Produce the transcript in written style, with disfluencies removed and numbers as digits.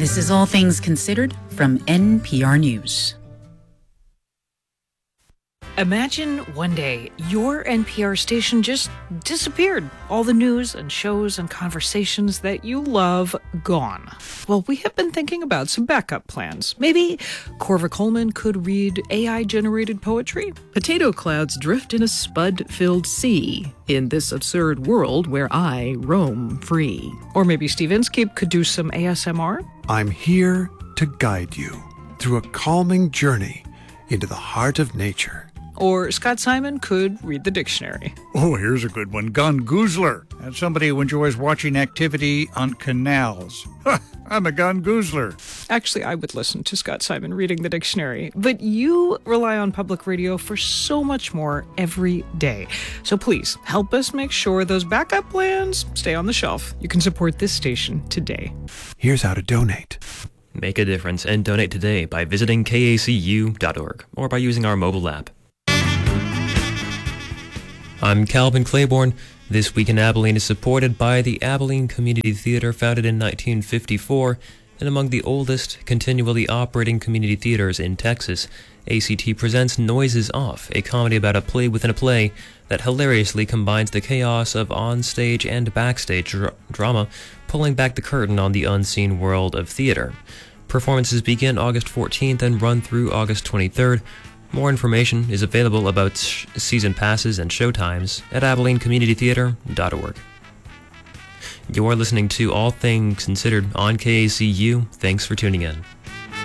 This is All Things Considered from NPR News. Imagine one day your NPR station just disappeared. All the news and shows and conversations that you love gone. Well, we have been thinking about some backup plans. Maybe Corva Coleman could read AI-generated poetry. Potato clouds drift in a spud-filled sea in this absurd world where I roam free. Or maybe Steve Inskeep could do some ASMR. I'm here to guide you through a calming journey into the heart of nature. Or Scott Simon could read the dictionary. Oh, here's a good one. Gungoozler. That's somebody who enjoys watching activity on canals. I'm a gungoozler. Actually, I would listen to Scott Simon reading the dictionary. But you rely on public radio for so much more every day. So please, help us make sure those backup plans stay on the shelf. You can support this station today. Here's how to donate. Make a difference and donate today by visiting kacu.org or by using our mobile app. I'm Calvin Claiborne. This Week in Abilene is supported by the Abilene Community Theater, founded in 1954, and among the oldest continually operating community theaters in Texas. ACT presents Noises Off, a comedy about a play within a play that hilariously combines the chaos of onstage and backstage drama, pulling back the curtain on the unseen world of theater. Performances begin August 14th and run through August 23rd. More information is available about season passes and showtimes at AbileneCommunityTheater.org. You're listening to All Things Considered on KACU. Thanks for tuning in.